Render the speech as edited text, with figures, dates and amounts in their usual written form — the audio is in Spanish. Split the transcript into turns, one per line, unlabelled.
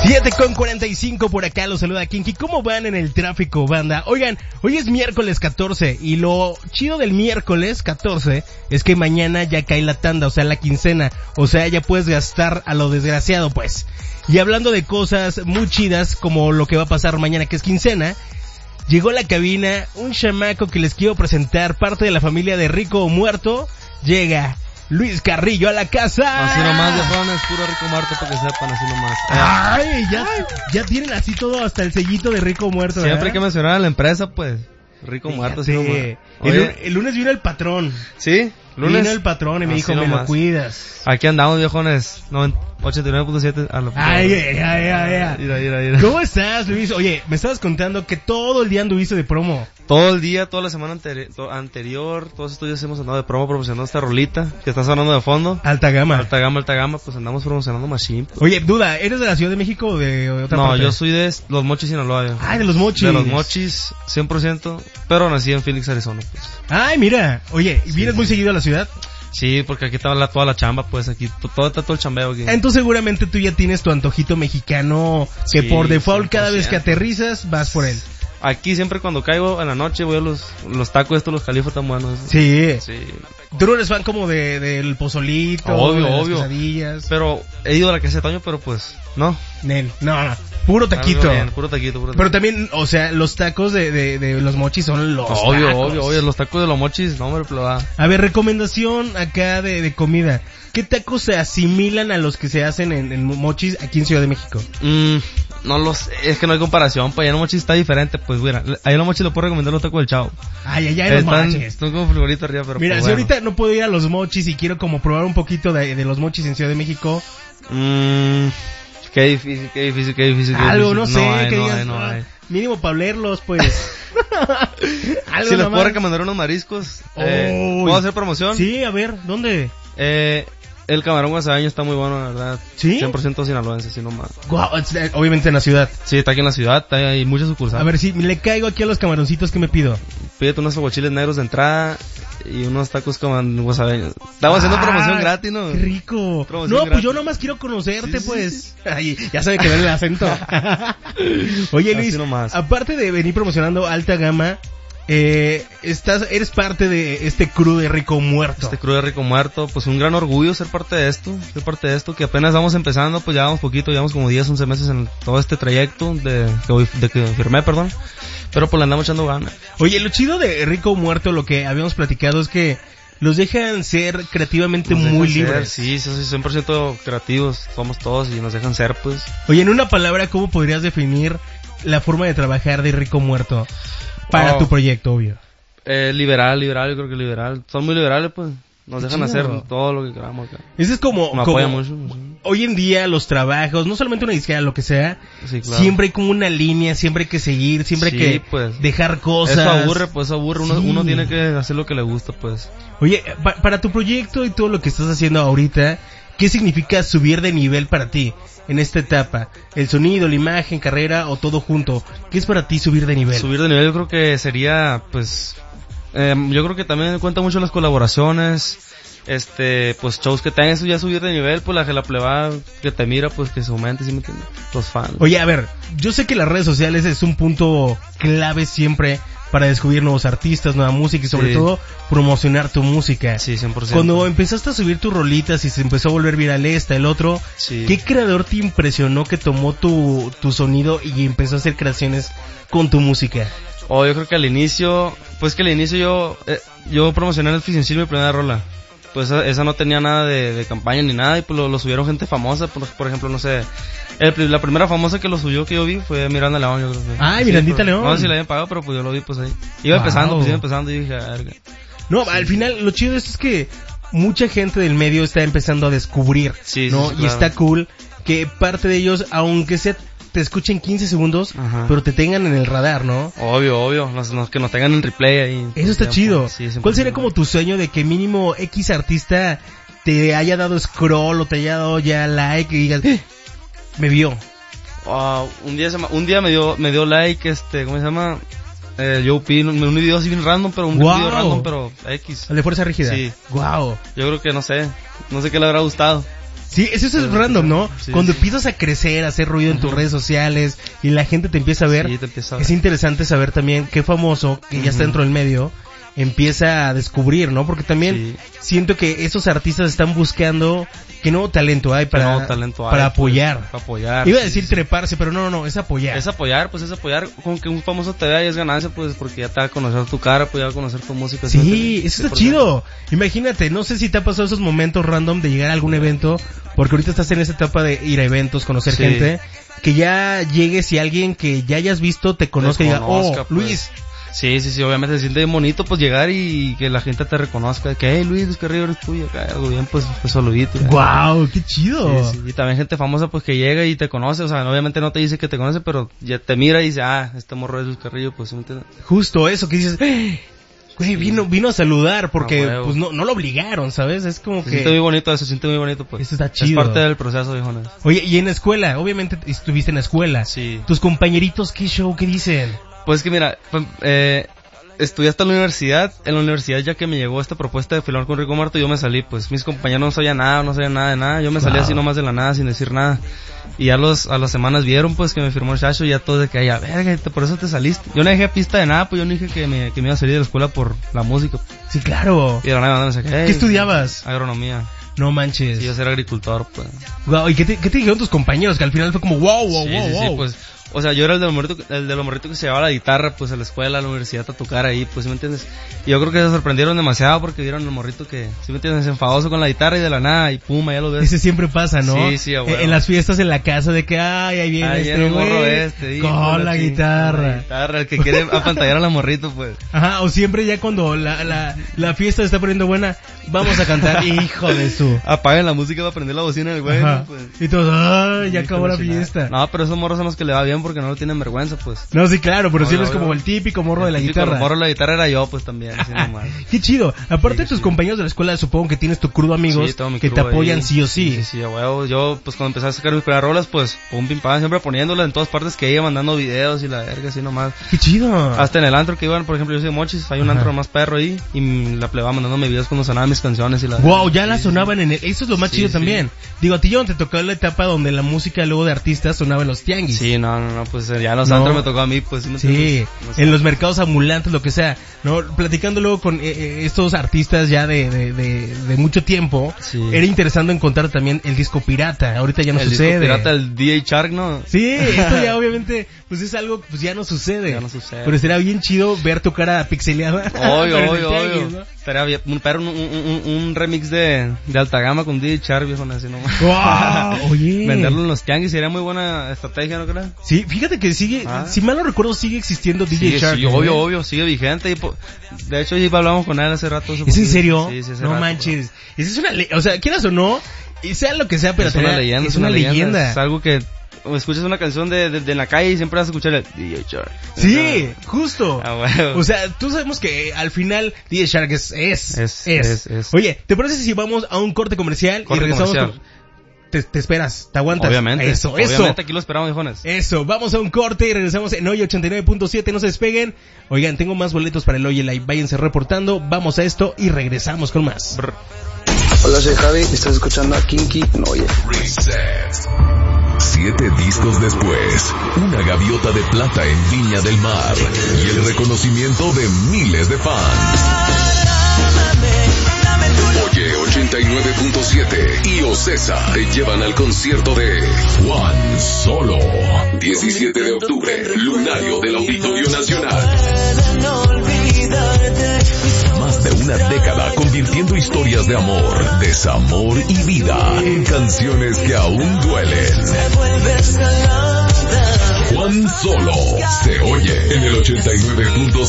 7:45 por acá, los saluda Kinky. ¿Cómo van en el tráfico, banda? Oigan, hoy es miércoles 14 y lo chido del miércoles 14 es que mañana ya cae la tanda, o sea, la quincena. O sea, ya puedes gastar a lo desgraciado, pues. Y hablando de cosas muy chidas como lo que va a pasar mañana, que es quincena, llegó a la cabina un chamaco que les quiero presentar, parte de la familia de Rico o Muerto. Llega Luis Carrillo a la casa.
Así nomás, viejones, puro Rico Muerto para que sepan, así nomás.
Ay, ya tienen así todo, hasta el sellito de Rico Muerto, ¿verdad?
Siempre hay que mencionar a la empresa, pues. Rico Muerto, así nomás.
El lunes vino el patrón.
¿Sí? ¿Lunes?
Vino el patrón y me dijo, me lo cuidas.
Aquí andamos, viejones. 89.7 a lo
Ay.
Mira.
¿Cómo estás, Luis? Oye, me estabas contando que todo el día anduviste de promo.
Todo el día, toda la semana anterior, todos estos días hemos andado de promo promocionando esta rolita que está sonando de fondo.
Alta gama,
pues andamos promocionando Machine. Pues.
Oye, duda, ¿eres de la Ciudad de México o de otra parte?
No, yo soy de Los Mochis, Sinaloa.
Ay, de Los Mochis.
De Los Mochis, 100%, pero nací en Phoenix, Arizona, pues.
Ay, mira, oye, ¿vienes muy seguido a la ciudad?
Sí, porque aquí está toda la chamba, pues aquí todo el chambeo aquí.
Entonces seguramente tú ya tienes tu antojito mexicano que por default cada vez que aterrizas vas por él.
Aquí siempre cuando caigo en la noche voy a los tacos estos, los califos tan buenos.
Sí. ¿Tú no eres fan como del pozolito?
Obvio.
Las quesadillas?
Pero he ido a la casa de Toño, pero pues, no.
No. Puro taquito.
Bien, puro taquito.
Pero también, o sea, los tacos de Los Mochis son los tacos.
Obvio, los tacos de Los Mochis, no, hombre, plebada.
A ver, recomendación acá de comida. ¿Qué tacos se asimilan a los que se hacen en Mochis aquí en Ciudad de México?
No los sé, es que no hay comparación, pues allá en Mochis está diferente, pues mira, allá en Mochis le puedo recomendar los tacos del Chavo.
Ay, allá en Los Mochis.
Están como frijolitos arriba, pero
mira,
pues,
si
bueno.
ahorita no puedo ir a Los Mochis y quiero como probar un poquito de Los Mochis en Ciudad de México.
Qué difícil.
Algo, no sé,
que
digas,
no hay.
Mínimo para olerlos, pues.
Si les puedo recomendar unos mariscos, ¿puedo hacer promoción?
Sí, a ver, ¿dónde?
El camarón guasabeño está muy bueno, la verdad.
¿Sí?
100% sinaloense, sí nomás.
Wow, obviamente en la ciudad.
Sí, está aquí en la ciudad, hay muchas sucursales.
A ver, si le caigo aquí a los camaroncitos, ¿qué me pido?
Pídete unos aguachiles negros de entrada y unos tacos con guasabeños. Estamos haciendo promoción gratis, ¿no?
¡Qué rico!
Promoción
pues
gratis.
yo nomás quiero conocerte,
Sí.
pues. Ay, ya sabe que ver el acento. Oye, Luis, aparte de venir promocionando alta gama, eres parte de este crew de Rico Muerto.
Pues un gran orgullo ser parte de esto, que apenas vamos empezando, pues ya vamos poquito, llevamos como 10, 11 meses en todo este trayecto de que firmé, perdón, pero pues le andamos echando ganas.
Oye, lo chido de Rico Muerto, lo que habíamos platicado es que los dejan ser creativamente muy libres.
Sí, 100% creativos, somos todos y nos dejan ser, pues.
Oye, en una palabra, ¿cómo podrías definir la forma de trabajar de Rico Muerto? Para tu proyecto, obvio.
Liberal, yo creo que liberal. Son muy liberales, pues. Nos dejan hacer todo lo que queramos acá.
Ese es como
apoya mucho.
Hoy en día los trabajos, no solamente una disquera, lo que sea,
sí, claro.
Siempre hay como una línea, siempre hay que seguir, siempre hay que dejar cosas.
Eso aburre. Uno tiene que hacer lo que le gusta, pues.
Oye, para tu proyecto y todo lo que estás haciendo ahorita, ¿qué significa subir de nivel para ti en esta etapa? ¿El sonido, la imagen, carrera o todo junto? ¿Qué es para ti subir de nivel?
Subir de nivel yo creo que sería, pues, yo creo que también cuenta mucho las colaboraciones, pues shows que tengan, eso ya subir de nivel, pues la plebada que te mira, pues que se aumente, ¿sí me entiendes? Los fans.
Oye, a ver, yo sé que las redes sociales es un punto clave siempre para descubrir nuevos artistas, nueva música y sobre todo promocionar tu música.
Sí, 100%.
Cuando empezaste a subir tus rolitas y se empezó a volver viral el otro, ¿qué creador te impresionó que tomó tu sonido y empezó a hacer creaciones con tu música?
Yo creo que al inicio yo promocioné en el Ficiencil mi primera rola. Pues esa no tenía nada de campaña ni nada y pues lo subieron gente famosa, por ejemplo, no sé, la primera famosa que lo subió que yo vi fue Miranda León, yo creo que.
Ay, Mirandita León.
No sé si la habían pagado, pero pues yo lo vi pues ahí. Iba empezando y dije, a ver.
No, al final lo chido es que mucha gente del medio está empezando a descubrir, ¿no?
Sí,
y
claro.
está cool que parte de ellos, aunque sea te escuchen 15 segundos, pero te tengan en el radar, ¿no?
Obvio, que nos tengan en replay ahí.
Eso está chido.
Sí,
¿Cuál sería como tu sueño de que mínimo X artista te haya dado scroll o te haya dado ya like y digas, me vio?
Un día me dio like, ¿cómo se llama? Joe P, un video así bien random, pero un video random, pero X.
¿El de Fuerza Rígida?
Sí.
Wow.
Yo creo que no sé qué le habrá gustado.
Sí, eso es random, ¿no?
Sí,
Cuando
sí.
empiezas a crecer, a hacer ruido en tus redes sociales y la gente te empieza a ver,
Sí, te empieza a ver.
es interesante saber también qué famoso que ya está dentro del medio empieza a descubrir, ¿no? Porque también siento que esos artistas están buscando qué nuevo talento hay para,
nuevo talento hay,
para apoyar.
Para apoyar.
Iba a decir treparse, pero no, es apoyar.
Es apoyar, pues es apoyar. Con que un famoso te vea y es ganancia, pues porque ya te va a conocer tu cara, pues ya va a conocer tu música.
Sí, eso está chido. Imagínate, no sé si te ha pasado esos momentos random de llegar a algún evento, porque ahorita estás en esa etapa de ir a eventos, conocer gente, que ya llegues y alguien que ya hayas visto te conozca y diga,
pues.
Luis.
Sí, obviamente se siente bien bonito pues llegar y que la gente te reconozca, que hey Luis, qué río eres tuyo, acá algo bien, pues saludito.
Wow, qué chido.
Sí. Y también gente famosa pues que llega y te conoce, o sea, obviamente no te dice que te conoce, pero ya te mira y dice, este morro es Luis Carrillo, pues ¿me entiendes?
Justo eso que dices, güey, vino a saludar porque pues no lo obligaron, ¿sabes? Es como que...
Se siente muy bonito eso, se siente muy bonito pues.
Eso está chido.
Es parte del proceso, viejones.
Oye, y en la escuela, obviamente estuviste en la escuela.
Sí.
Tus compañeritos, ¿qué show? ¿Qué dicen?
Pues que mira, estudié hasta la universidad. En la universidad, ya que me llegó esta propuesta de filar con Rico Marto, yo me salí, pues mis compañeros no sabían nada de nada. Yo me salí así nomás de la nada, sin decir nada. Y ya a las semanas vieron pues que me firmó el Chacho y ya todo de que, verga, por eso te saliste. Yo no dejé pista de nada, pues yo no dije que me iba a salir de la escuela por la música.
Sí, claro.
Y de la nada me saqué,
¿Qué estudiabas?
Agronomía.
No manches.
Sí, yo ser agricultor, pues.
Wow, ¿y qué te dijeron tus compañeros? Que al final fue como wow.
Sí, pues. O sea, yo era el de los morritos que se llevaba la guitarra, pues, a la escuela, a la universidad, a tocar ahí, pues, ¿sí me entiendes? Y yo creo que se sorprendieron demasiado porque vieron el morrito que, ¿sí me entiendes? Enfadoso con la guitarra y de la nada, y pum, ya lo ves.
Ese siempre pasa, ¿no?
Sí, a huevo.
En las fiestas en la casa de que, ahí viene este güey con la guitarra.
El que quiere apantallar a la morrito, pues.
Ajá, o siempre ya cuando la fiesta se está poniendo buena, vamos a cantar, hijo de su.
Apaguen la música para prender la bocina del güey, ¿no? Pues.
Y todos, ya acabó la fiesta.
No, pero esos morros son los que le va bien porque no lo tienen vergüenza, pues.
No, sí, claro, pero siempre es como el típico morro de la guitarra.
El morro de la guitarra era yo, pues también, así nomás.
Qué chido. Aparte de tus compañeros de la escuela, supongo que tienes tu crew de amigos que te apoyan sí o sí.
Sí, a huevo. Yo, pues cuando empecé a sacar mis primeras rolas, pues, pum, pim, pam, siempre poniéndolas en todas partes que iba, mandando videos y la verga, así nomás.
Qué chido.
Hasta en el antro que iban, por ejemplo, yo soy de Mochis, hay un antro más perro ahí, y la plebaba mandándome videos cuando sonaban mis canciones y la...
Wow, ya las sonaban en el... Eso es lo más chido también. Digo, a ti ya no te tocó la etapa donde la música luego de artistas sonaba en los tianguis.
Sí, no, pues ya en los antros me tocó a mí, pues.
Sí, en los mercados ambulantes, lo que sea, ¿no? Platicando luego con estos artistas ya de mucho tiempo, era interesante encontrar también el disco pirata. Ahorita ya no sucede.
El disco pirata, el DJ Shark, ¿no?
Sí, esto ya obviamente, pues es algo, pues ya no sucede. Pero será bien chido ver tu cara pixeleada.
Obvio. ¿no? Estaría bien, un remix de alta gama con DJ Shark, viejo, así nomás.
Wow, oye.
Venderlo en los tianguis sería muy buena estrategia, ¿no crees?
Sí, fíjate que sigue, si mal no recuerdo, sigue existiendo DJ Shark.
Sí, obvio, sigue vigente. De hecho, ya hablamos con él hace rato.
¿Es en serio?
Sí,
no rato, manches. Esa es una o sea, quieras o no, sea lo que sea, pero
es una leyenda.
Es una leyenda.
Es algo que escuchas una canción de la calle y siempre vas a escuchar el DJ Shark.
Sí, justo.
Bueno.
O sea, tú sabemos que al final DJ Shark es. Oye, ¿te parece si vamos a un corte comercial y regresamos Te esperas, te aguantas.
Obviamente.
Eso.
Obviamente aquí lo esperamos, viejones.
Eso, vamos a un corte y regresamos en Hoy 89.7, no se despeguen. Oigan, tengo más boletos para el Oye Live, váyanse reportando, vamos a esto y regresamos con más.
Hola, soy Javi, estás escuchando a Kinky en Oye.
7 discos después, una gaviota de plata en Viña del Mar y el reconocimiento de miles de fans. Oye 89.7 y Ocesa te llevan al concierto de Juan Solo. 17 de octubre, lunario del Auditorio Nacional. Más de una década convirtiendo historias de amor, desamor y vida en canciones que aún duelen. Juan Solo se oye en el 89.7.